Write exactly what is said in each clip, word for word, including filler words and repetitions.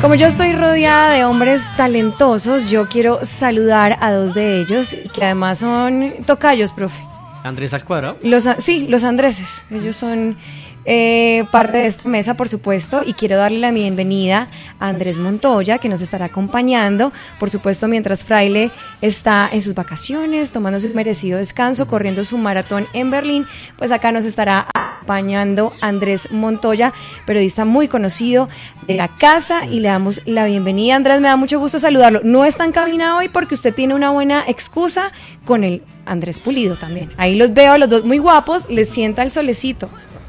Como yo estoy rodeada de hombres talentosos, yo quiero saludar a dos de ellos, que además son tocayos, profe. Andrés al cuadrado. Los, sí, los Andreses. Ellos son eh, parte de esta mesa, por supuesto, y quiero darle la bienvenida a Andrés Montoya, que nos estará acompañando, por supuesto, mientras Fraile está en sus vacaciones, tomando su merecido descanso, corriendo su maratón en Berlín, pues acá nos estará acompañando Andrés Montoya, periodista muy conocido de la casa, y le damos la bienvenida. Andrés, me da mucho gusto saludarlo. No está en cabina hoy porque usted tiene una buena excusa con el Andrés Pulido también. Ahí los veo a los dos muy guapos, les sienta el solecito.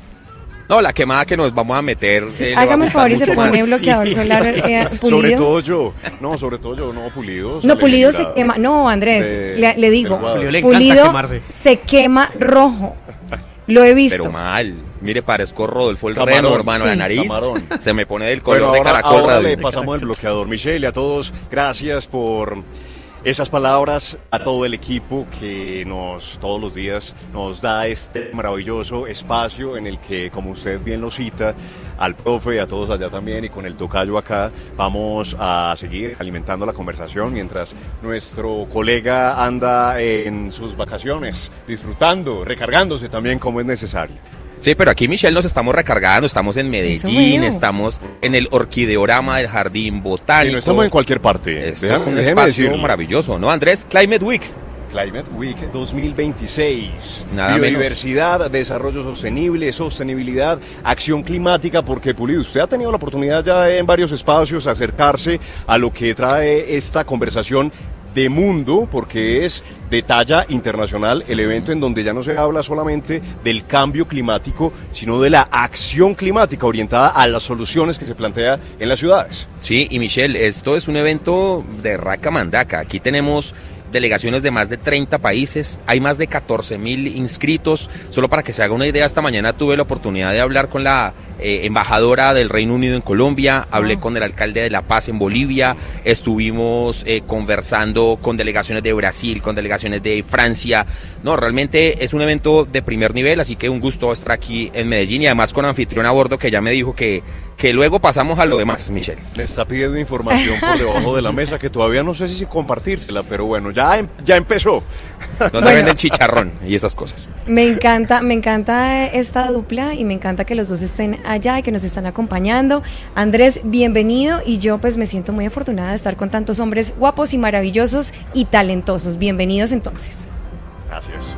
No, la quemada que nos vamos a meter. Sí, eh, hágame el favor y se pone más. bloqueador sí. solar eh, Pulido. Sobre todo yo, no, sobre todo yo, no, Pulido. No, Pulido se quema, no, Andrés, de, le, le digo, le Pulido se quema rojo. Lo he visto. Pero mal. Mire, parezco Rodolfo el Reno, hermano, sí. La nariz Camarón. Se me pone del color bueno, de ahora, caracol. Ahora le pasamos el bloqueador. Michelle, a todos, gracias por esas palabras, a todo el equipo que nos todos los días nos da este maravilloso espacio en el que, como usted bien lo cita, al profe, a todos allá también y con el tocayo acá, vamos a seguir alimentando la conversación mientras nuestro colega anda en sus vacaciones, disfrutando, recargándose también como es necesario. Sí, pero aquí, Michelle, nos estamos recargando, estamos en Medellín, estamos en el orquideorama del Jardín Botánico. Sí, no estamos en cualquier parte. Esto déjame, es un espacio decirlo. Maravilloso, ¿no, Andrés? Climate Week. Climate Week dos mil veintiséis. Nada Biodiversidad, menos. Desarrollo sostenible, sostenibilidad, acción climática, porque Pulido, usted ha tenido la oportunidad ya en varios espacios de acercarse a lo que trae esta conversación de mundo, porque es de talla internacional, el evento en donde ya no se habla solamente del cambio climático, sino de la acción climática orientada a las soluciones que se plantea en las ciudades. Sí, y Michelle, esto es un evento de raca mandaca. Aquí tenemos delegaciones de más de treinta países, hay más de catorce mil inscritos. Solo para que se haga una idea, esta mañana tuve la oportunidad de hablar con la eh, embajadora del Reino Unido en Colombia, hablé oh. con el alcalde de La Paz en Bolivia, estuvimos eh, conversando con delegaciones de Brasil, con delegaciones de Francia. No, realmente es un evento de primer nivel, así que un gusto estar aquí en Medellín y además con anfitrión a bordo que ya me dijo que que luego pasamos a lo demás, Michelle. Le está pidiendo información por debajo de la mesa que todavía no sé si compartírsela, pero bueno, ya, ya empezó. Donde bueno, venden chicharrón y esas cosas. Me encanta, me encanta esta dupla y me encanta que los dos estén allá y que nos están acompañando. Andrés, bienvenido, y yo pues me siento muy afortunada de estar con tantos hombres guapos y maravillosos y talentosos. Bienvenidos entonces. Gracias.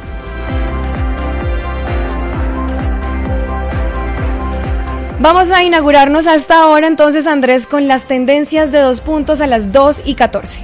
Vamos a inaugurarnos hasta ahora entonces, Andrés, con las tendencias de dos puntos a las dos y catorce.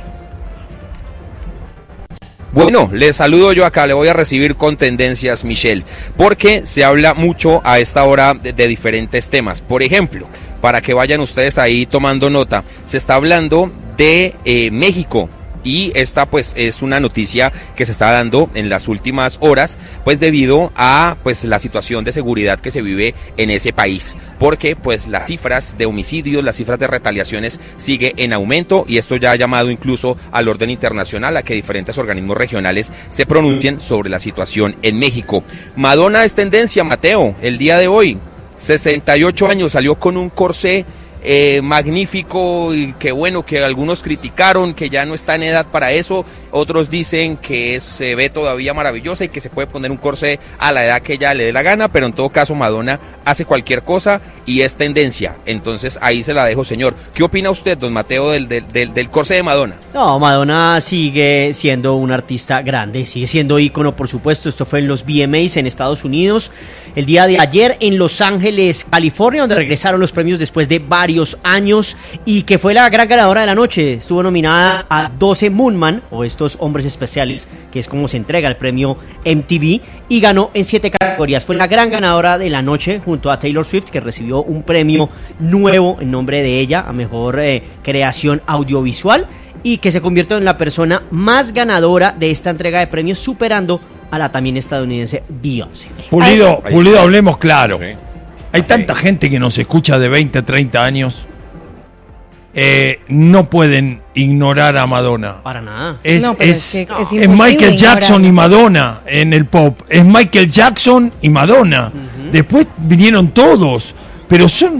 Bueno, le saludo yo acá, le voy a recibir con tendencias, Michelle, porque se habla mucho a esta hora de, de diferentes temas. Por ejemplo, para que vayan ustedes ahí tomando nota, se está hablando de eh, México. Y esta pues es una noticia que se está dando en las últimas horas, pues debido a pues la situación de seguridad que se vive en ese país, porque pues las cifras de homicidios, las cifras de retaliaciones sigue en aumento, y esto ya ha llamado incluso al orden internacional a que diferentes organismos regionales se pronuncien sobre la situación en México. Madonna es tendencia, Mateo, el día de hoy, sesenta y ocho años, salió con un corsé Eh, magnífico, y que bueno, que algunos criticaron que ya no está en edad para eso, otros dicen que es, se ve todavía maravillosa y que se puede poner un corsé a la edad que ella le dé la gana, pero en todo caso Madonna hace cualquier cosa y es tendencia. Entonces ahí se la dejo, señor. ¿Qué opina usted, don Mateo, del, del, del, del corsé de Madonna? No, Madonna sigue siendo una artista grande, sigue siendo ícono, por supuesto. Esto fue en los V M As en Estados Unidos el día de ayer en Los Ángeles, California, donde regresaron los premios después de varios años, y que fue la gran ganadora de la noche. Estuvo nominada a doce Moonman, o estos hombres especiales, que es como se entrega el premio M T V, y ganó en siete categorías. Fue la gran ganadora de la noche junto a Taylor Swift, que recibió un premio nuevo en nombre de ella a mejor eh, creación audiovisual, y que se convirtió en la persona más ganadora de esta entrega de premios, superando a la también estadounidense Beyoncé. Pulido, Ay, Pulido, hablemos claro. Sí. Hay tanta gente que nos escucha de veinte, treinta años. Eh, no pueden ignorar a Madonna. Para nada. Es, no, es, es, no. es, es Michael Jackson y Madonna en el pop. Es Michael Jackson y Madonna. Uh-huh. Después vinieron todos. Pero son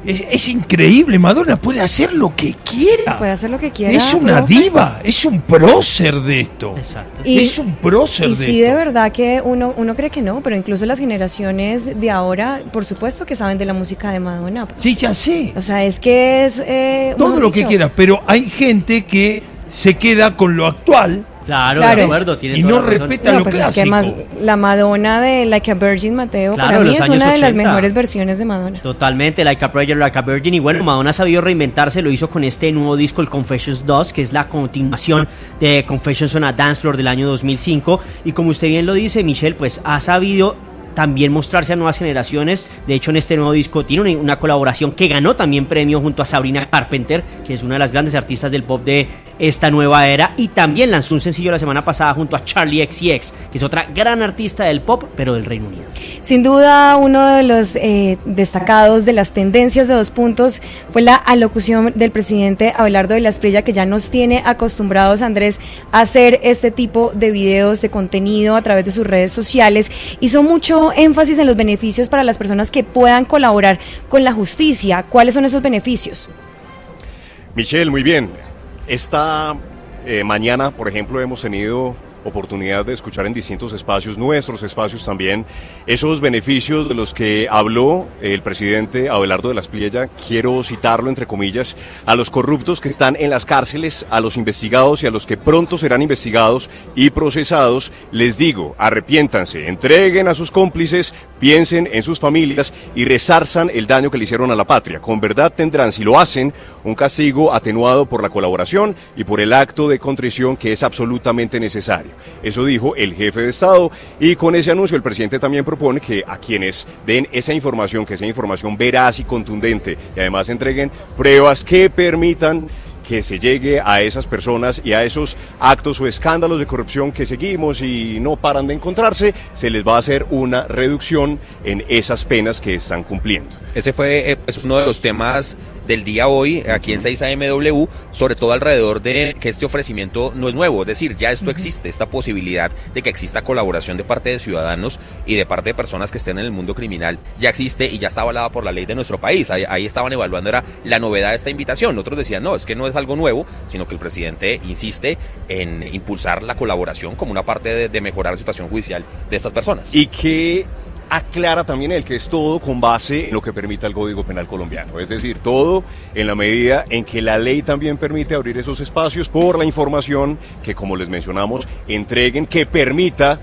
Es, es increíble, Madonna puede hacer lo que quiera. Puede hacer lo que quiera. Es una profe. diva, es un prócer de esto. Exacto. Y, es un prócer y de sí, esto. de verdad que uno, uno cree que no, pero incluso las generaciones de ahora, por supuesto que saben de la música de Madonna. Sí, ya sé. O sea, es que es... Eh, Todo mejor lo que dicho, quieras, pero hay gente que se queda con lo actual Claro, Claro. de acuerdo, tiene y toda no la razón. respeta No, lo pues es clásico. que ma- la Madonna de Like a Virgin, Mateo, Claro, para de mí los es años una de las ochenta. mejores versiones de Madonna. Totalmente, Like a Prayer, Like a Virgin. Y bueno, Madonna ha sabido reinventarse, lo hizo con este nuevo disco, el Confessions dos, que es la continuación de Confessions on a Dance Floor del año dos mil cinco. Y como usted bien lo dice, Michelle, pues ha sabido también mostrarse a nuevas generaciones. De hecho, en este nuevo disco tiene una, una colaboración que ganó también premio junto a Sabrina Carpenter, que es una de las grandes artistas del pop de esta nueva era, y también lanzó un sencillo la semana pasada junto a Charlie X C X, que es otra gran artista del pop, pero del Reino Unido. Sin duda, uno de los eh, destacados de las tendencias de Dos Puntos fue la alocución del presidente Abelardo de la Espriella, que ya nos tiene acostumbrados, Andrés, a hacer este tipo de videos, de contenido a través de sus redes sociales. Hizo mucho énfasis en los beneficios para las personas que puedan colaborar con la justicia. ¿Cuáles son esos beneficios? Michelle, muy bien. Esta eh, mañana, por ejemplo, hemos tenido oportunidad de escuchar en distintos espacios, nuestros espacios también, esos beneficios de los que habló el presidente Abelardo de la Espriella. Quiero citarlo entre comillas: a los corruptos que están en las cárceles, a los investigados y a los que pronto serán investigados y procesados, les digo, arrepiéntanse, entreguen a sus cómplices, piensen en sus familias y resarzan el daño que le hicieron a la patria. Con verdad tendrán, si lo hacen, un castigo atenuado por la colaboración y por el acto de contrición que es absolutamente necesario. Eso dijo el jefe de Estado, y con ese anuncio el presidente también propone que a quienes den esa información, que sea información veraz y contundente, y además entreguen pruebas que permitan que se llegue a esas personas y a esos actos o escándalos de corrupción que seguimos y no paran de encontrarse, se les va a hacer una reducción en esas penas que están cumpliendo. Ese fue eh, pues, uno de los temas del día hoy aquí en seis A M W, sobre todo alrededor de que este ofrecimiento no es nuevo, es decir, ya esto existe, esta posibilidad de que exista colaboración de parte de ciudadanos y de parte de personas que estén en el mundo criminal, ya existe y ya está avalada por la ley de nuestro país. Ahí, ahí estaban evaluando, era la novedad de esta invitación. Otros decían, no, es que no es algo nuevo, sino que el presidente insiste en impulsar la colaboración como una parte de, de mejorar la situación judicial de estas personas. Y que aclara también el que es todo con base en lo que permita el Código Penal colombiano, es decir, todo en la medida en que la ley también permite abrir esos espacios por la información que, como les mencionamos, entreguen, que permita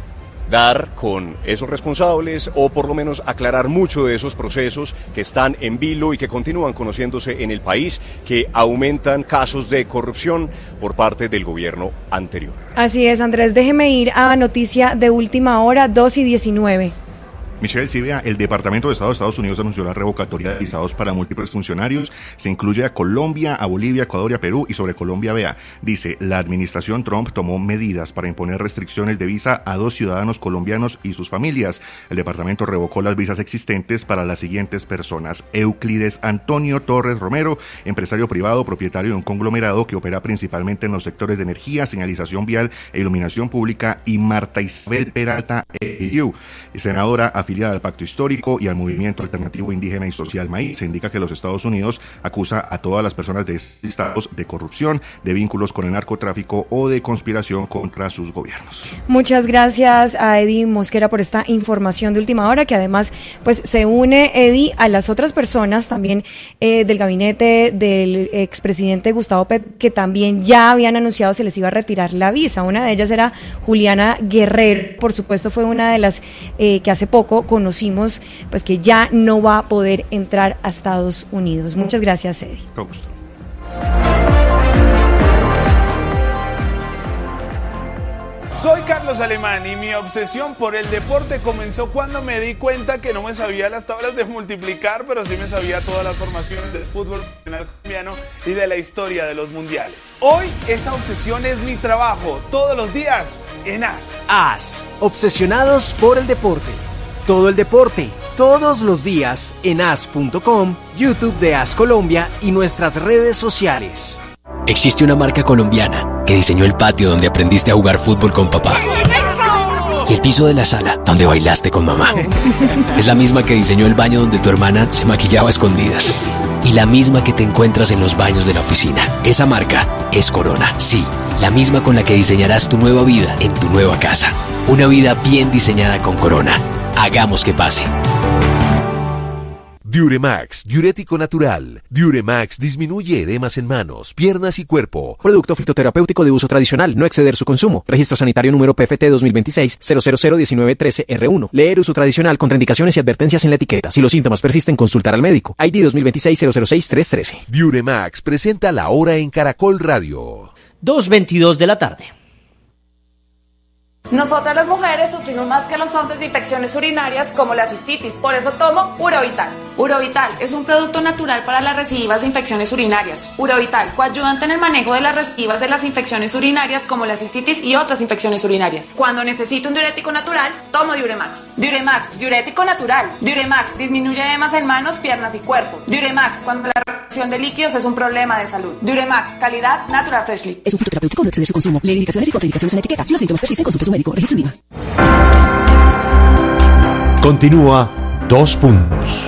dar con esos responsables o por lo menos aclarar mucho de esos procesos que están en vilo y que continúan conociéndose en el país, que aumentan casos de corrupción por parte del gobierno anterior. Así es, Andrés, déjeme ir a noticia de última hora, dos y diecinueve. Michelle, sí, vea, el Departamento de Estado de Estados Unidos anunció la revocatoria de visados para múltiples funcionarios. Se incluye a Colombia, a Bolivia, Ecuador y a Perú. Y sobre Colombia, vea, dice, la administración Trump tomó medidas para imponer restricciones de visa a dos ciudadanos colombianos y sus familias. El departamento revocó las visas existentes para las siguientes personas: Euclides Antonio Torres Romero, empresario privado, propietario de un conglomerado que opera principalmente en los sectores de energía, señalización vial e iluminación pública, y Marta Isabel Peralta Eyu, senadora afiliada al Pacto Histórico y al Movimiento Alternativo Indígena y Social Maíz. Se indica que los Estados Unidos acusa a todas las personas de estos estados de corrupción, de vínculos con el narcotráfico o de conspiración contra sus gobiernos. Muchas gracias a Eddie Mosquera por esta información de última hora, que además pues se une, Eddie, a las otras personas también eh, del gabinete del expresidente Gustavo Petro, que también ya habían anunciado se les iba a retirar la visa. Una de ellas era Juliana Guerrero, por supuesto fue una de las eh, que hace poco conocimos pues que ya no va a poder entrar a Estados Unidos. Muchas gracias, Eddie. Con gusto. Soy Carlos Alemán y mi obsesión por el deporte comenzó cuando me di cuenta que no me sabía las tablas de multiplicar, pero sí me sabía todas las formaciones del fútbol profesional colombiano y de la historia de los mundiales. Hoy esa obsesión es mi trabajo, todos los días en A S. A S, obsesionados por el deporte. Todo el deporte, todos los días en A S punto com, YouTube de A S Colombia y nuestras redes sociales. Existe una marca colombiana que diseñó el patio donde aprendiste a jugar fútbol con papá. Y el piso de la sala, donde bailaste con mamá. Es la misma que diseñó el baño donde tu hermana se maquillaba a escondidas. Y la misma que te encuentras en los baños de la oficina. Esa marca es Corona. Sí, la misma con la que diseñarás tu nueva vida en tu nueva casa. Una vida bien diseñada con Corona. Hagamos que pase. Diuremax, diurético natural. Diuremax disminuye edemas en manos, piernas y cuerpo. Producto fitoterapéutico de uso tradicional, no exceder su consumo. Registro sanitario número P F T dos mil veintiséis cero cero cero diecinueve trece R uno. Leer uso tradicional, contraindicaciones y advertencias en la etiqueta. Si los síntomas persisten, consultar al médico. I D dos mil veintiséis cero cero seis tres trece. Diuremax presenta la hora en Caracol Radio. dos veintidós de la tarde. Nosotras las mujeres sufrimos más que los hombres de infecciones urinarias como la cistitis, por eso tomo Urovital. Urovital es un producto natural para las recidivas de infecciones urinarias. Urovital, coayudante en el manejo de las recidivas de las infecciones urinarias como la cistitis y otras infecciones urinarias. Cuando necesito un diurético natural, tomo Diuremax. Diuremax, diurético natural. Diuremax disminuye edemas en manos, piernas y cuerpo. Diuremax, cuando la reacción de líquidos es un problema de salud. Diuremax, calidad Natural Freshly. Es un fitoterapéutico, no exceder su consumo. Lee indicaciones y contraindicaciones en la etiqueta. Si los síntomas persisten, consulte a su médico. Registro INVIMA. Continúa Dos Puntos.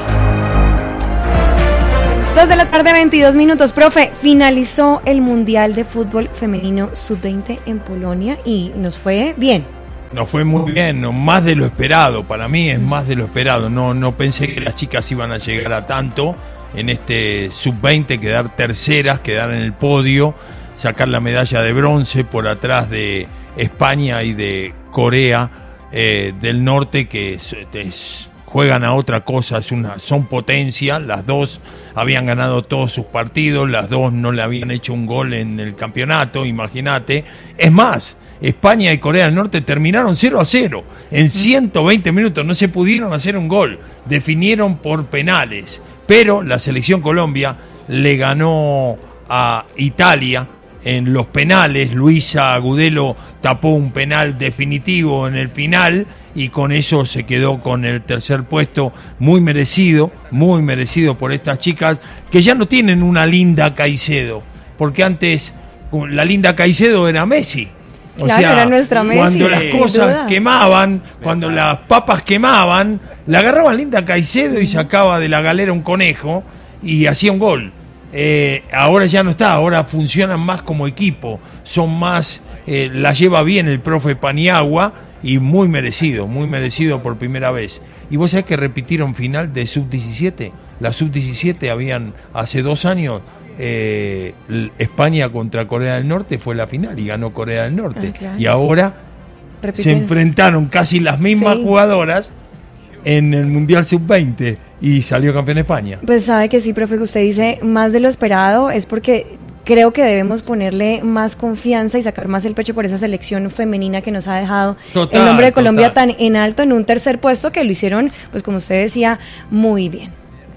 Dos de la tarde, veintidós minutos. Profe, finalizó el Mundial de Fútbol Femenino sub veinte en Polonia y nos fue bien. Nos fue muy bien, no, más de lo esperado. Para mí es más de lo esperado. No, no pensé que las chicas iban a llegar a tanto en este sub veinte, quedar terceras, quedar en el podio, sacar la medalla de bronce por atrás de España y de Corea eh, del Norte, que es, es, juegan a otra cosa, es una, son potencia. Las dos habían ganado todos sus partidos, las dos no le habían hecho un gol en el campeonato, imagínate. Es más, España y Corea del Norte terminaron cero a cero en ciento veinte minutos, no se pudieron hacer un gol, definieron por penales, pero la selección Colombia le ganó a Italia en los penales. Luisa Agudelo tapó un penal definitivo en el final y con eso se quedó con el tercer puesto, muy merecido, muy merecido por estas chicas que ya no tienen una Linda Caicedo, porque antes la Linda Caicedo era Messi. O claro, sea, era nuestra Messi, cuando las sin cosas duda. quemaban, cuando las papas quemaban, la agarraban Linda Caicedo y sacaba de la galera un conejo y hacía un gol. Eh, ahora ya no está, ahora funcionan más como equipo, son más, eh, la lleva bien el profe Paniagua y muy merecido, muy merecido por primera vez. Y vos sabés que repitieron final de sub diecisiete, la sub diecisiete habían hace dos años, eh, España contra Corea del Norte fue la final y ganó Corea del Norte. Ah, claro. Y ahora Repiten. se enfrentaron casi las mismas Sí. jugadoras en el Mundial sub veinte y salió campeón España. Pues sabe que sí, profe, que usted dice más de lo esperado, es porque creo que debemos ponerle más confianza y sacar más el pecho por esa selección femenina que nos ha dejado Total, el nombre de Colombia total. tan en alto en un tercer puesto, que lo hicieron, pues como usted decía, muy bien.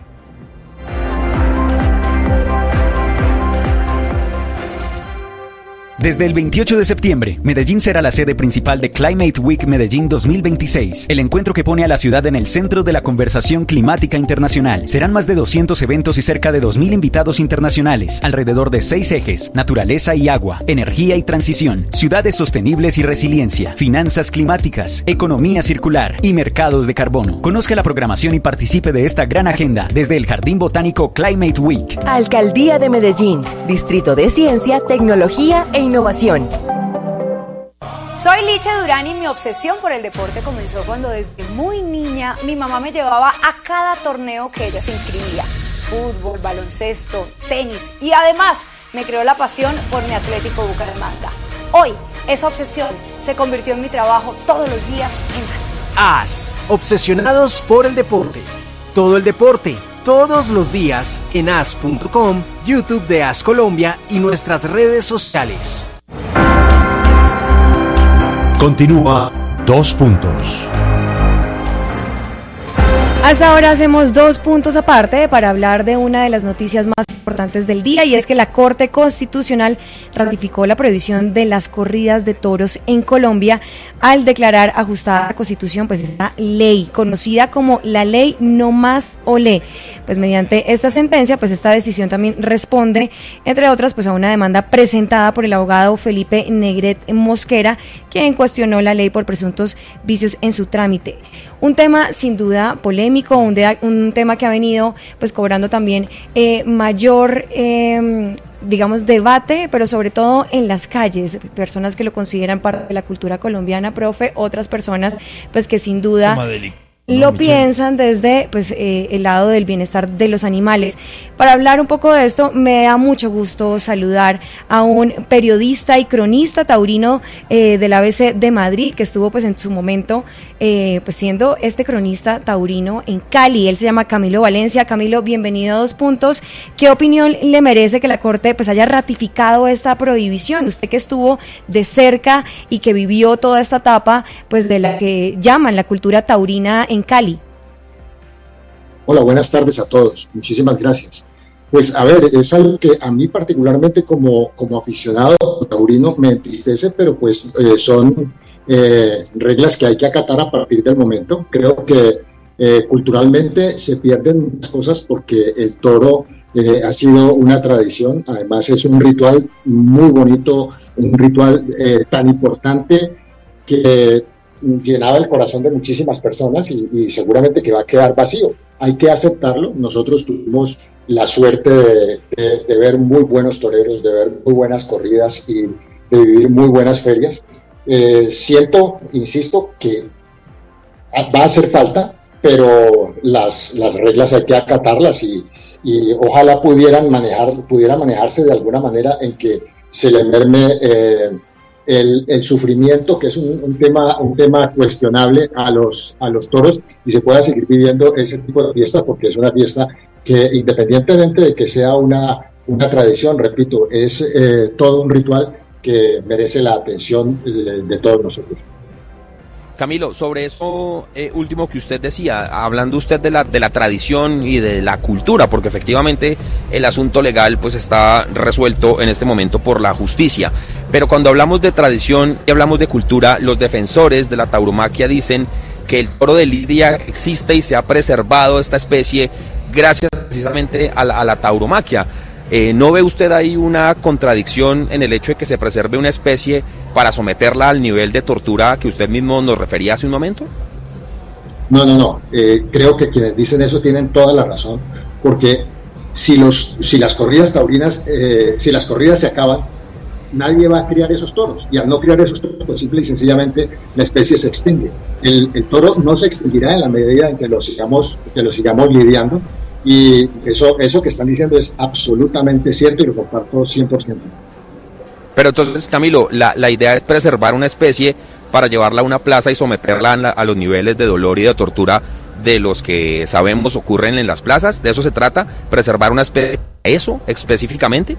Desde el veintiocho de septiembre, Medellín será la sede principal de Climate Week Medellín dos mil veintiséis, el encuentro que pone a la ciudad en el centro de la conversación climática internacional. Serán más de doscientos eventos y cerca de dos mil invitados internacionales, alrededor de seis ejes: naturaleza y agua, energía y transición, ciudades sostenibles y resiliencia, finanzas climáticas, economía circular y mercados de carbono. Conozca la programación y participe de esta gran agenda desde el Jardín Botánico Climate Week. Alcaldía de Medellín, Distrito de Ciencia, Tecnología e Innovación. Soy Licha Durán y mi obsesión por el deporte comenzó cuando desde muy niña mi mamá me llevaba a cada torneo que ella se inscribía. Fútbol, baloncesto, tenis y además me creó la pasión por mi Atlético Bucaramanga. Hoy esa obsesión se convirtió en mi trabajo todos los días en AS. AS, obsesionados por el deporte. Todo el deporte, todos los días en as punto com, YouTube de AS Colombia y nuestras redes sociales. Continúa Dos Puntos. Hasta ahora hacemos dos puntos aparte para hablar de una de las noticias más importantes del día, y es que la Corte Constitucional ratificó la prohibición de las corridas de toros en Colombia al declarar ajustada a la Constitución pues esta ley conocida como la Ley No Más Olé. Pues mediante esta sentencia, pues esta decisión también responde, entre otras, pues a una demanda presentada por el abogado Felipe Negret Mosquera, quien cuestionó la ley por presuntos vicios en su trámite. Un tema sin duda polémico, un, de, un tema que ha venido pues cobrando también eh, mayor eh, digamos debate, pero sobre todo en las calles, personas que lo consideran parte de la cultura colombiana, profe, otras personas pues que sin duda lo no, piensan desde pues eh, el lado del bienestar de los animales. Para hablar un poco de esto, me da mucho gusto saludar a un periodista y cronista taurino eh, del A B C de Madrid, que estuvo pues en su momento eh, pues siendo este cronista taurino en Cali. Él se llama Camilo Valencia. Camilo, bienvenido a Dos Puntos. ¿Qué opinión le merece que la Corte pues haya ratificado esta prohibición? Usted que estuvo de cerca y que vivió toda esta etapa pues de la que llaman la cultura taurina en Cali. Hola, buenas tardes a todos. Muchísimas gracias. Pues a ver, es algo que a mí particularmente como, como aficionado taurino me entristece, pero pues eh, son eh, reglas que hay que acatar a partir del momento. Creo que eh, culturalmente se pierden muchas cosas porque el toro eh, ha sido una tradición, además es un ritual muy bonito, un ritual eh, tan importante que llenaba el corazón de muchísimas personas y, y seguramente que va a quedar vacío. Hay que aceptarlo. Nosotros tuvimos la suerte de, de, de ver muy buenos toreros, de ver muy buenas corridas y de vivir muy buenas ferias. Eh, siento, insisto, que va a hacer falta, pero las, las reglas hay que acatarlas y, y ojalá pudieran manejar, pudiera manejarse de alguna manera en que se le merme eh, El, el sufrimiento, que es un, un tema un tema cuestionable a los a los toros, y se pueda seguir viviendo ese tipo de fiesta, porque es una fiesta que, independientemente de que sea una, una tradición, repito, es eh, todo un ritual que merece la atención de, de todos nosotros. Camilo, sobre eso eh, último que usted decía, hablando usted de la, de la tradición y de la cultura, porque efectivamente el asunto legal pues está resuelto en este momento por la justicia, pero cuando hablamos de tradición y hablamos de cultura, los defensores de la tauromaquia dicen que el toro de lidia existe y se ha preservado esta especie gracias precisamente a la, a la tauromaquia. Eh, ¿No ve usted ahí una contradicción en el hecho de que se preserve una especie para someterla al nivel de tortura que usted mismo nos refería hace un momento? No, no, no. Eh, creo que quienes dicen eso tienen toda la razón, porque si los si las corridas taurinas, eh, si las corridas se acaban, nadie va a criar esos toros, y al no criar esos toros, pues simple y sencillamente la especie se extingue. El, el toro no se extinguirá en la medida en que lo sigamos, que lo sigamos lidiando. Y eso, eso que están diciendo es absolutamente cierto y lo comparto cien por ciento. Pero entonces, Camilo, la, la idea es preservar una especie para llevarla a una plaza y someterla a, la, a los niveles de dolor y de tortura de los que sabemos ocurren en las plazas. ¿De eso se trata? ¿Preservar una especie? ¿Eso específicamente?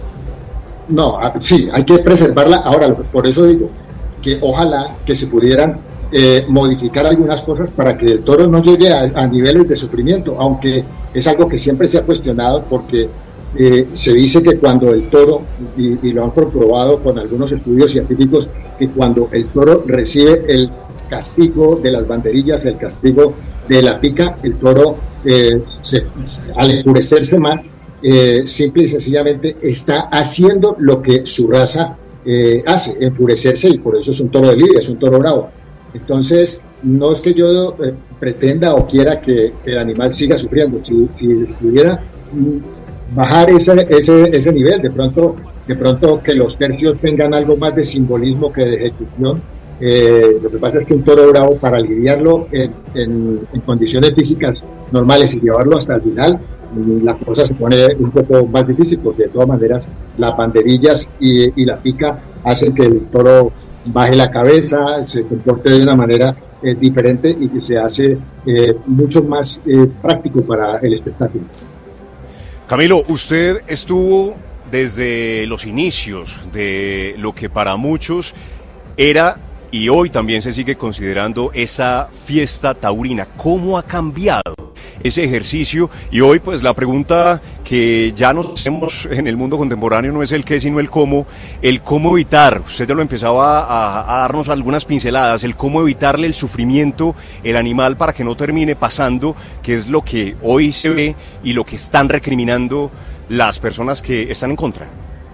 No, sí, hay que preservarla. Ahora, por eso digo que ojalá que se pudieran Eh, modificar algunas cosas para que el toro no llegue a, a niveles de sufrimiento, aunque es algo que siempre se ha cuestionado, porque eh, se dice que cuando el toro, y, y lo han comprobado con algunos estudios científicos, que cuando el toro recibe el castigo de las banderillas, el castigo de la pica, el toro eh, se, al enfurecerse más, eh, simple y sencillamente está haciendo lo que su raza eh, hace, enfurecerse, y por eso es un toro de lidia, es un toro bravo. Entonces, no es que yo eh, pretenda o quiera que, que el animal siga sufriendo. Si, si pudiera bajar ese, ese, ese nivel, de pronto, de pronto que los tercios tengan algo más de simbolismo que de ejecución. Eh, lo que pasa es que un toro bravo, para lidiarlo en, en, en condiciones físicas normales y llevarlo hasta el final, la cosa se pone un poco más difícil, porque de todas maneras las banderillas y, y la pica hacen que el toro baje la cabeza, se comporte de una manera eh, diferente, y que se hace eh, mucho más eh, práctico para el espectáculo. Camilo, usted estuvo desde los inicios de lo que para muchos era, y hoy también se sigue considerando, esa fiesta taurina. ¿Cómo ha cambiado ese ejercicio. Y hoy pues la pregunta que ya nos hacemos en el mundo contemporáneo no es el qué, sino el cómo, el cómo evitar, usted ya lo empezaba a, a darnos algunas pinceladas, el cómo evitarle el sufrimiento al animal para que no termine pasando, que es lo que hoy se ve y lo que están recriminando las personas que están en contra.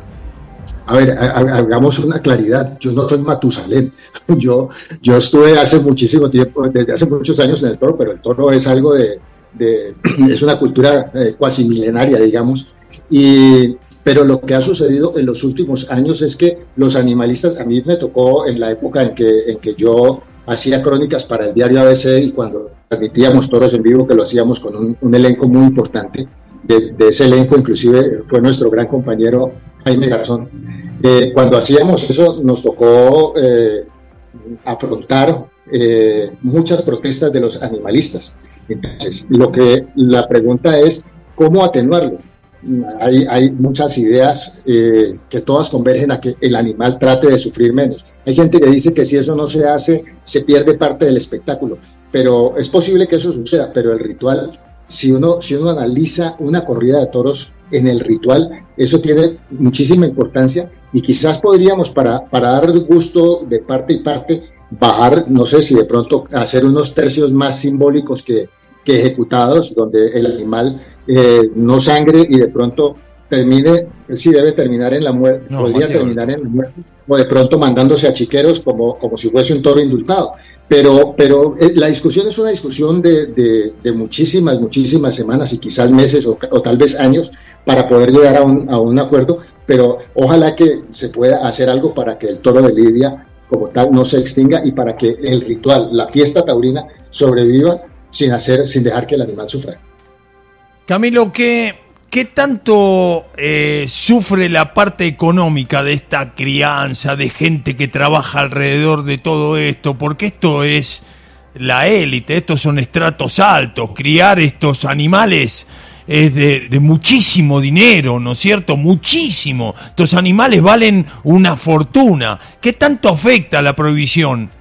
A ver, hagamos una claridad, yo no soy Matusalén, yo, yo estuve hace muchísimo tiempo, desde hace muchos años en el toro, pero el toro es algo de, de es una cultura eh, cuasi milenaria, digamos, y, pero lo que ha sucedido en los últimos años es que los animalistas, a mí me tocó en la época en que, en que yo hacía crónicas para el diario A B C y cuando transmitíamos toros en vivo, que lo hacíamos con un, un elenco muy importante, de, de ese elenco inclusive fue nuestro gran compañero Jaime Garzón. Eh, cuando hacíamos eso nos tocó eh, afrontar eh, muchas protestas de los animalistas. Entonces, lo que la pregunta es ¿cómo atenuarlo? Hay, hay muchas ideas eh, que todas convergen a que el animal trate de sufrir menos. Hay gente que dice que si eso no se hace, se pierde parte del espectáculo, pero es posible que eso suceda, pero el ritual, si uno, si uno analiza una corrida de toros en el ritual, eso tiene muchísima importancia y quizás podríamos, para, para dar gusto de parte y parte, bajar, no sé si de pronto hacer unos tercios más simbólicos que, que ejecutados, donde el animal eh, no sangre y de pronto termine, sí debe terminar en la muerte, no, podría Mateo. terminar en la muerte, o de pronto mandándose a chiqueros como, como si fuese un toro indultado. Pero, pero eh, la discusión es una discusión de, de, de muchísimas, muchísimas semanas y quizás meses o, o tal vez años para poder llegar a un, a un acuerdo, pero ojalá que se pueda hacer algo para que el toro de Lidia como tal no se extinga y para que el ritual, la fiesta taurina, sobreviva sin hacer, sin dejar que el animal sufra. Camilo, ¿qué, qué tanto eh, sufre la parte económica de esta crianza, de gente que trabaja alrededor de todo esto? Porque esto es la élite, estos son estratos altos, criar estos animales es de, de muchísimo dinero, ¿no es cierto? Muchísimo. Estos animales valen una fortuna. ¿Qué tanto afecta la prohibición?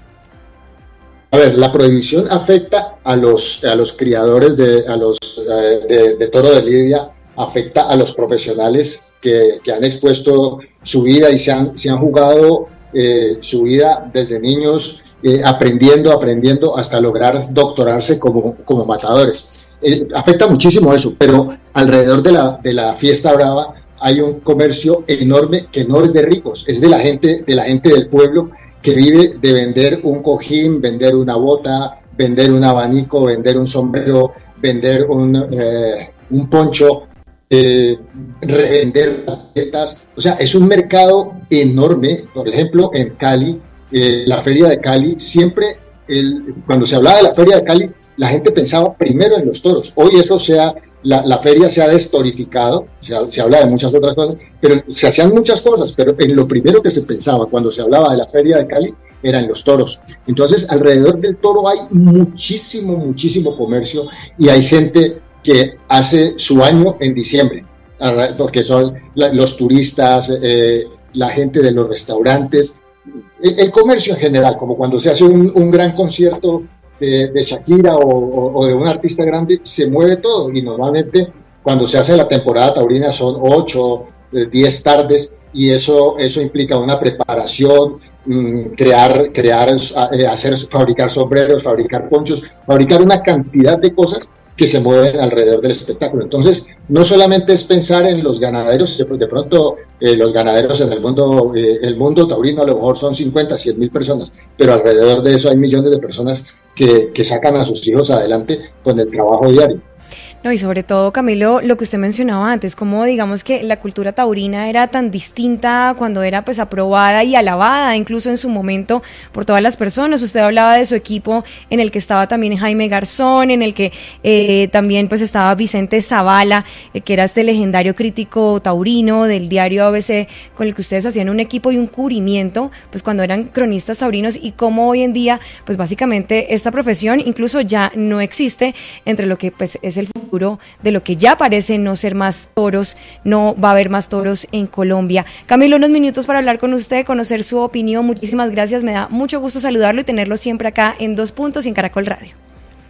A ver, la prohibición afecta a los, a los criadores de, a los, eh, de, de toro de lidia, afecta a los profesionales que, que han expuesto su vida y se han, se han jugado eh, su vida desde niños, eh, aprendiendo, aprendiendo hasta lograr doctorarse como, como matadores. Eh, afecta muchísimo eso, pero alrededor de la, de la fiesta brava hay un comercio enorme que no es de ricos, es de la gente, de la gente del pueblo que vive de vender un cojín, vender una bota, vender un abanico, vender un sombrero, vender un, eh, un poncho, eh, revender las dietas. O sea, es un mercado enorme. Por ejemplo, en Cali, eh, la feria de Cali, siempre, el, cuando se hablaba de la feria de Cali, la gente pensaba primero en los toros. Hoy eso se ha, la, la feria se ha destorificado, se, ha, se habla de muchas otras cosas, pero se hacían muchas cosas, pero en lo primero que se pensaba cuando se hablaba de la feria de Cali eran los toros. Entonces, alrededor del toro hay muchísimo, muchísimo comercio y hay gente que hace su año en diciembre, porque son la, los turistas, eh, la gente de los restaurantes, el, el comercio en general, como cuando se hace un, un gran concierto De, de Shakira o, o, o de un artista grande, se mueve todo y normalmente cuando se hace la temporada taurina son ocho, diez tardes y eso, eso implica una preparación, mmm, crear, crear eh, hacer, fabricar sombreros, fabricar ponchos, fabricar una cantidad de cosas que se mueven alrededor del espectáculo. Entonces, no solamente es pensar en los ganaderos, de, de pronto eh, los ganaderos en el mundo, eh, el mundo taurino a lo mejor son cincuenta, cien mil personas, pero alrededor de eso hay millones de personas que, que sacan a sus hijos adelante con el trabajo diario. No, y sobre todo, Camilo, lo que usted mencionaba antes, como digamos que la cultura taurina era tan distinta cuando era pues aprobada y alabada, incluso en su momento, por todas las personas. Usted hablaba de su equipo en el que estaba también Jaime Garzón, en el que eh, también pues estaba Vicente Zavala, eh, que era este legendario crítico taurino del diario A B C, con el que ustedes hacían un equipo y un cubrimiento, pues cuando eran cronistas taurinos, y cómo hoy en día, pues básicamente esta profesión incluso ya no existe, entre lo que pues es el futuro de lo que ya parece no ser más toros, no va a haber más toros en Colombia. Camilo, unos minutos para hablar con usted, conocer su opinión. Muchísimas gracias, me da mucho gusto saludarlo y tenerlo siempre acá en Dos Puntos y en Caracol Radio.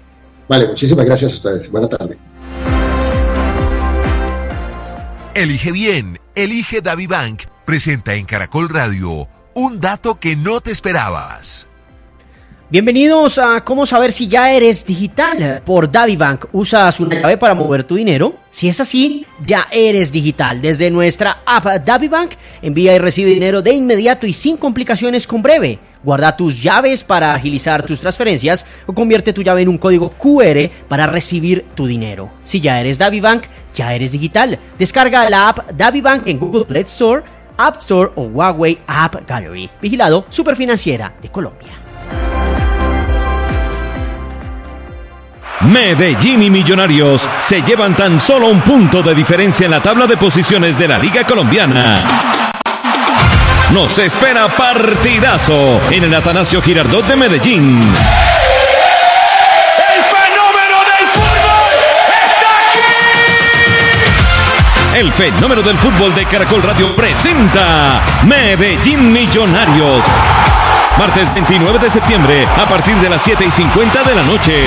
Vale, muchísimas gracias a ustedes. Buena tarde. Elige bien, elige DaviBank. Presenta en Caracol Radio un dato que no te esperabas. Bienvenidos a Cómo saber si ya eres digital por DaviBank. ¿Usas una llave para mover tu dinero? Si es así, ya eres digital. Desde nuestra app DaviBank, envía y recibe dinero de inmediato y sin complicaciones con Breve. Guarda tus llaves para agilizar tus transferencias o convierte tu llave en un código cu erre para recibir tu dinero. Si ya eres DaviBank, ya eres digital. Descarga la app DaviBank en Google Play Store, App Store o Huawei App Gallery. Vigilado Superfinanciera de Colombia. Medellín y Millonarios se llevan tan solo un punto de diferencia en la tabla de posiciones de la Liga Colombiana. Nos espera partidazo en el Atanasio Girardot de Medellín. ¡El fenómeno del fútbol está aquí! El fenómeno del fútbol de Caracol Radio presenta Medellín Millonarios. Martes veintinueve de septiembre a partir de las siete y cincuenta de la noche.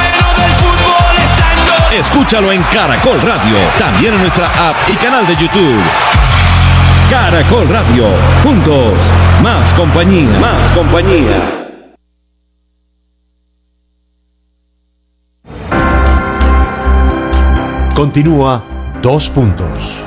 Escúchalo en Caracol Radio, también en nuestra app y canal de YouTube. Caracol Radio, juntos, más compañía, más compañía. Continúa Dos Puntos.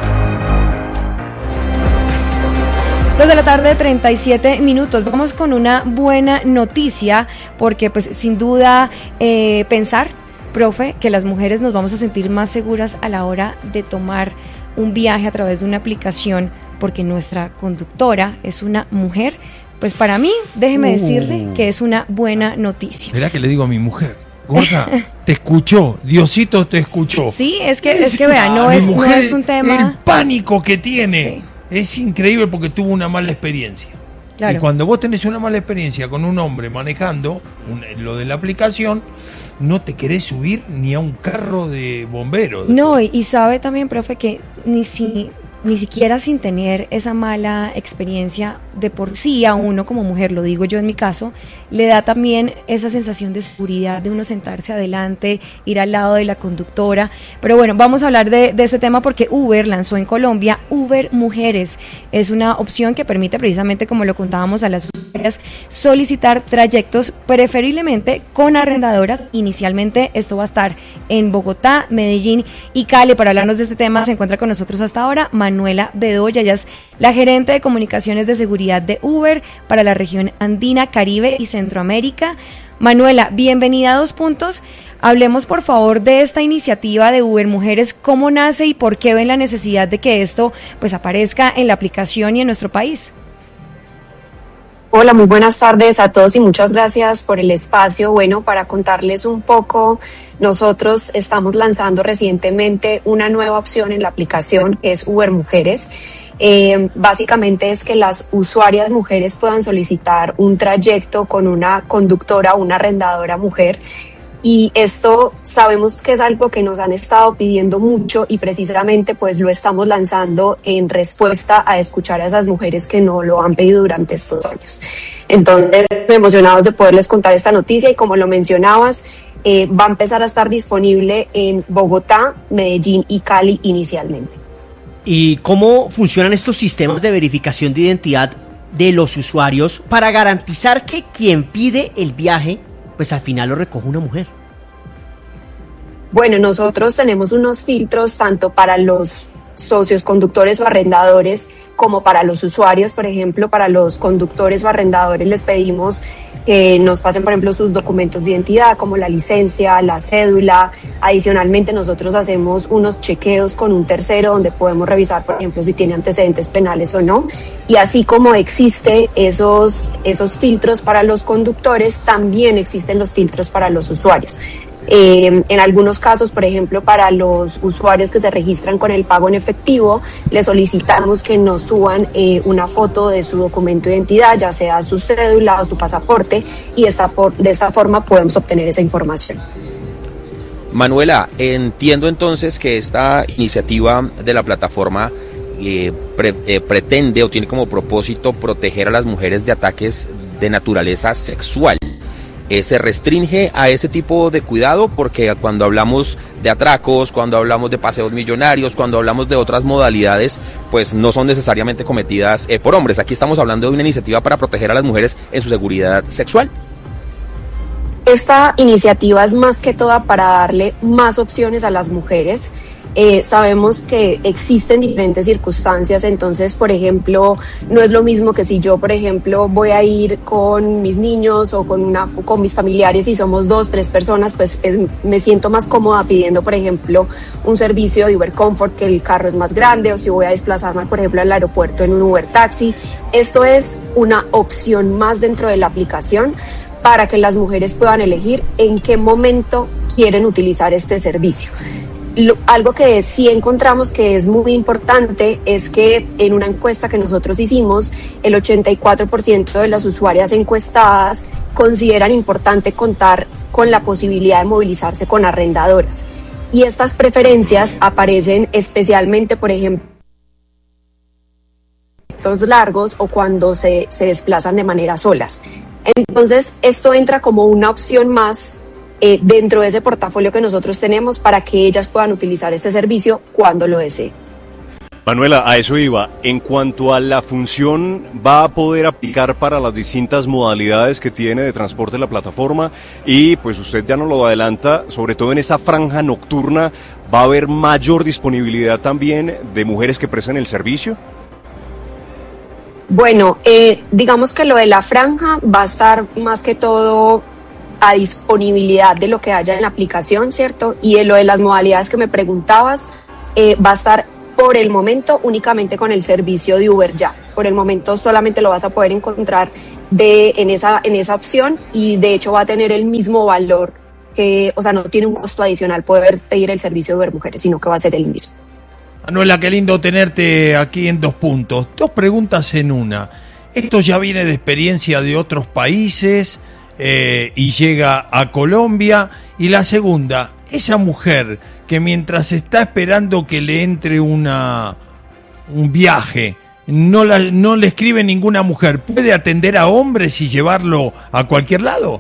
Dos de la tarde, treinta y siete minutos. Vamos con una buena noticia, porque pues sin duda eh, pensar, profe, que las mujeres nos vamos a sentir más seguras a la hora de tomar un viaje a través de una aplicación, porque nuestra conductora es una mujer, pues para mí, déjeme uh. decirle que es una buena noticia. Verá que le digo a mi mujer, gorda, te escuchó, Diosito te escuchó. Sí, es que, es que vea, no es, no es un tema... El pánico que tiene sí. es increíble porque tuvo una mala experiencia. Claro. Y cuando vos tenés una mala experiencia con un hombre manejando un, lo de la aplicación, no te querés subir ni a un carro de bomberos. No, y, y sabe también, profe, que ni si ni siquiera sin tener esa mala experiencia de por sí a uno como mujer, lo digo yo en mi caso, le da también esa sensación de seguridad de uno sentarse adelante, ir al lado de la conductora. Pero bueno, vamos a hablar de, de este tema porque Uber lanzó en Colombia Uber Mujeres. Es una opción que permite precisamente, como lo contábamos a las usuarias, solicitar trayectos preferiblemente con arrendadoras. Inicialmente esto va a estar en Bogotá, Medellín y Cali. Para hablarnos de este tema se encuentra con nosotros hasta ahora Manuela Bedoya. Ella es la gerente de comunicaciones de seguridad de Uber para la región andina, Caribe y Centroamérica. Manuela, bienvenida a Dos Puntos. Hablemos por favor de esta iniciativa de Uber Mujeres, cómo nace y por qué ven la necesidad de que esto pues aparezca en la aplicación y en nuestro país. Hola, muy buenas tardes a todos y muchas gracias por el espacio. Bueno, para contarles un poco, nosotros estamos lanzando recientemente una nueva opción en la aplicación, que es Uber Mujeres. Eh, básicamente es que las usuarias mujeres puedan solicitar un trayecto con una conductora, una arrendadora mujer. Y esto sabemos que es algo que nos han estado pidiendo mucho y precisamente pues lo estamos lanzando en respuesta a escuchar a esas mujeres que no lo han pedido durante estos años. Entonces, emocionados de poderles contar esta noticia y como lo mencionabas, eh, va a empezar a estar disponible en Bogotá, Medellín y Cali inicialmente. ¿Y cómo funcionan estos sistemas de verificación de identidad de los usuarios para garantizar que quien pide el viaje pues al final lo recoge una mujer? Bueno, nosotros tenemos unos filtros tanto para los socios, conductores o arrendadores como para los usuarios. Por ejemplo, para los conductores o arrendadores les pedimos que nos pasen, por ejemplo, sus documentos de identidad como la licencia, la cédula. Adicionalmente, nosotros hacemos unos chequeos con un tercero donde podemos revisar, por ejemplo, si tiene antecedentes penales o no. Y así como existe esos, esos filtros para los conductores, también existen los filtros para los usuarios. Eh, en algunos casos, por ejemplo, para los usuarios que se registran con el pago en efectivo, les solicitamos que nos suban eh, una foto de su documento de identidad, ya sea su cédula o su pasaporte, y esta por, de esta forma podemos obtener esa información. Manuela, entiendo entonces que esta iniciativa de la plataforma eh, pre, eh, pretende o tiene como propósito proteger a las mujeres de ataques de naturaleza sexual. eh, se restringe a ese tipo de cuidado, porque cuando hablamos de atracos, cuando hablamos de paseos millonarios, cuando hablamos de otras modalidades, pues no son necesariamente cometidas eh, por hombres. Aquí estamos hablando de una iniciativa para proteger a las mujeres en su seguridad sexual. Esta iniciativa es más que toda para darle más opciones a las mujeres. Eh, sabemos que existen diferentes circunstancias, entonces, por ejemplo, no es lo mismo que si yo, por ejemplo, voy a ir con mis niños o con, una, con mis familiares y somos dos, tres personas, pues eh, me siento más cómoda pidiendo, por ejemplo, un servicio de Uber Comfort, que el carro es más grande, o si voy a desplazarme, por ejemplo, al aeropuerto en un Uber Taxi. Esto es una opción más dentro de la aplicación para que las mujeres puedan elegir en qué momento quieren utilizar este servicio. Lo, algo que sí encontramos que es muy importante es que en una encuesta que nosotros hicimos, el ochenta y cuatro por ciento de las usuarias encuestadas consideran importante contar con la posibilidad de movilizarse con arrendadoras. Y estas preferencias aparecen especialmente, por ejemplo, en largos o cuando se, se desplazan de manera solas. Entonces, esto entra como una opción más eh, dentro de ese portafolio que nosotros tenemos para que ellas puedan utilizar este servicio cuando lo deseen. Manuela, a eso iba. En cuanto a la función, ¿va a poder aplicar para las distintas modalidades que tiene de transporte la plataforma? Y pues usted ya nos lo adelanta, sobre todo en esa franja nocturna, ¿va a haber mayor disponibilidad también de mujeres que presten el servicio? Bueno, eh, digamos que lo de la franja va a estar más que todo a disponibilidad de lo que haya en la aplicación, ¿cierto? Y en lo de las modalidades que me preguntabas, eh, va a estar por el momento únicamente con el servicio de Uber Ya. Por el momento solamente lo vas a poder encontrar de, en, esa, en esa opción, y de hecho va a tener el mismo valor, que, o sea, no tiene un costo adicional poder pedir el servicio de Uber Mujeres, sino que va a ser el mismo. Manuela, qué lindo tenerte aquí en Dos Puntos. Dos preguntas en una. ¿Esto ya viene de experiencia de otros países eh, y llega a Colombia? Y la segunda, esa mujer que mientras está esperando que le entre una un viaje, no, la, no le escribe ninguna mujer, ¿puede atender a hombres y llevarlo a cualquier lado?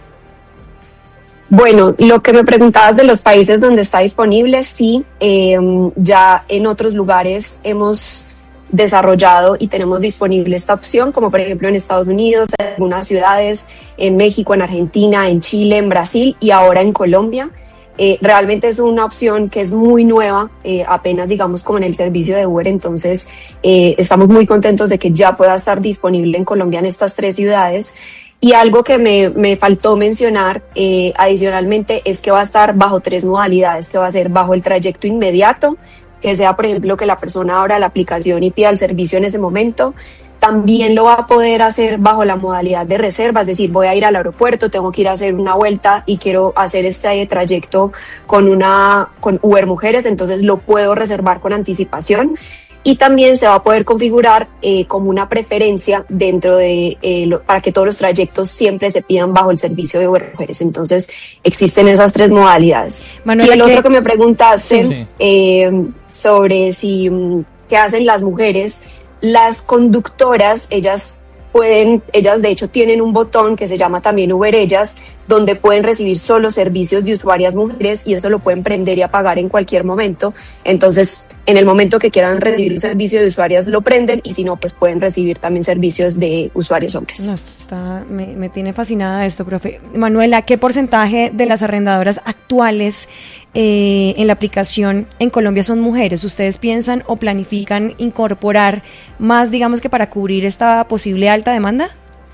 Bueno, lo que me preguntabas de los países donde está disponible, sí, eh, ya en otros lugares hemos desarrollado y tenemos disponible esta opción, como por ejemplo en Estados Unidos, en algunas ciudades, en México, en Argentina, en Chile, en Brasil y ahora en Colombia. Eh, realmente es una opción que es muy nueva, eh, apenas digamos como en el servicio de Uber, entonces eh, estamos muy contentos de que ya pueda estar disponible en Colombia en estas tres ciudades. Y algo que me, me faltó mencionar eh, adicionalmente es que va a estar bajo tres modalidades, que va a ser bajo el trayecto inmediato, que sea por ejemplo que la persona abra la aplicación y pida el servicio en ese momento. También lo va a poder hacer bajo la modalidad de reserva, es decir, voy a ir al aeropuerto, tengo que ir a hacer una vuelta y quiero hacer este trayecto con, una, con Uber Mujeres, entonces lo puedo reservar con anticipación. Y también se va a poder configurar eh, como una preferencia dentro de, eh, lo, para que todos los trayectos siempre se pidan bajo el servicio de Uber Mujeres. Entonces, existen esas tres modalidades. Manuel, y el otro que me preguntaste, sí, sí. Eh, sobre si, qué hacen las mujeres, las conductoras, ellas pueden, ellas de hecho tienen un botón que se llama también Uber Ellas, donde pueden recibir solo servicios de usuarias mujeres y eso lo pueden prender y apagar en cualquier momento. Entonces, en el momento que quieran recibir un servicio de usuarias lo prenden y si no, pues pueden recibir también servicios de usuarios hombres. No, está, me, me tiene fascinada esto, profe. Manuela, ¿qué porcentaje de las arrendadoras actuales eh, en la aplicación en Colombia son mujeres? ¿Ustedes piensan o planifican incorporar más, digamos que para cubrir esta posible alta demanda?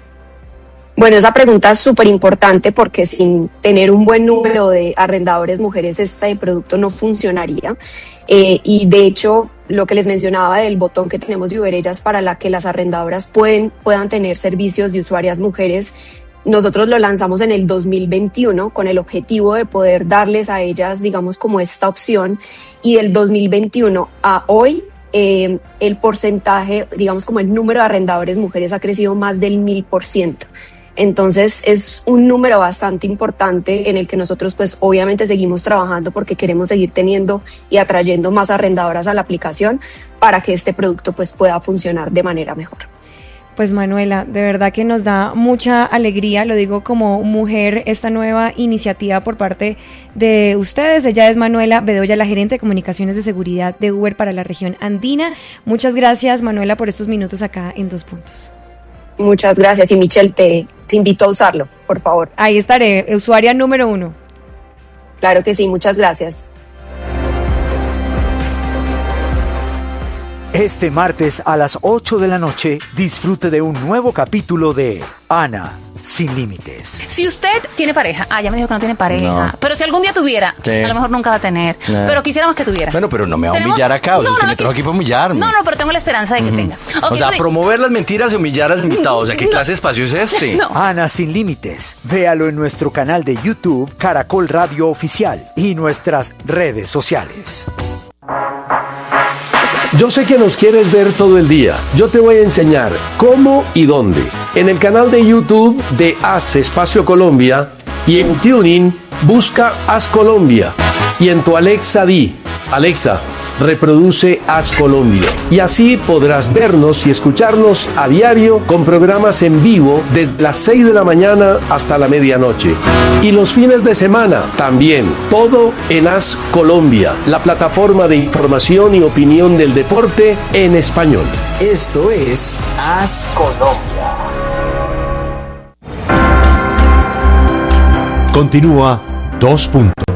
Bueno, esa pregunta es súper importante porque sin tener un buen número de arrendadores mujeres este producto no funcionaría. Eh, y de hecho, lo que les mencionaba del botón que tenemos de Uber Ellas para la que las arrendadoras pueden, puedan tener servicios de usuarias mujeres, nosotros lo lanzamos en el dos mil veintiuno con el objetivo de poder darles a ellas, digamos, como esta opción. Y del dos mil veintiuno a hoy, eh, el porcentaje, digamos, como el número de arrendadores mujeres ha crecido más del mil por ciento. Entonces es un número bastante importante en el que nosotros pues obviamente seguimos trabajando porque queremos seguir teniendo y atrayendo más arrendadoras a la aplicación para que este producto pues pueda funcionar de manera mejor. Pues Manuela, de verdad que nos da mucha alegría, lo digo como mujer, esta nueva iniciativa por parte de ustedes. Ella es Manuela Bedoya, la gerente de comunicaciones de seguridad de Uber para la región andina. Muchas gracias, Manuela, por estos minutos acá en Dos Puntos. Muchas gracias y Michelle, te, te invito a usarlo, por favor. Ahí estaré, usuaria número uno. Claro que sí, muchas gracias. Este martes a las ocho de la noche, disfrute de un nuevo capítulo de Ana sin límites. Si usted tiene pareja, ah, ya me dijo que no tiene pareja, No. pero si algún día tuviera, Sí. a lo mejor nunca va a tener, No. pero quisiéramos que tuviera. Bueno, pero no me va a Tenemos- humillar acá, o sea, No, usted no, me trajo aquí- aquí para humillarme. No, no, pero tengo la esperanza de que tenga. Ok, O sea, sí. promover las mentiras y humillar al invitado, o sea, ¿qué No. clase de espacio es este? No. Ana sin límites. Véalo en nuestro canal de YouTube, Caracol Radio Oficial, y nuestras redes sociales. Yo sé que nos quieres ver todo el día. Yo te voy a enseñar cómo y dónde. En el canal de YouTube de Haz Espacio Colombia y en Tuning busca Haz Colombia. Y en tu Alexa di, Alexa, reproduce Haz Colombia. Y así podrás vernos y escucharnos a diario con programas en vivo desde las seis de la mañana hasta la medianoche. Y los fines de semana también, todo en Haz Colombia, la plataforma de información y opinión del deporte en español. Esto es Haz Colombia. Continúa Dos Puntos.